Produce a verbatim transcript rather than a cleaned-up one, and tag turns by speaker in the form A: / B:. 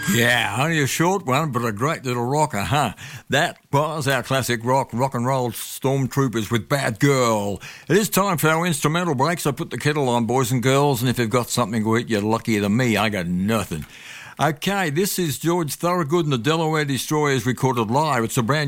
A: Yeah, only a short one, but a great little rocker, huh? That was our classic rock, rock and roll Stormtroopers with Bad Girl. It is time for our instrumental break, so put the kettle on, boys and girls, and if you've got something to eat, you're luckier than me. I got nothing. Okay, this is George Thorogood and the Delaware Destroyers recorded live. It's a brand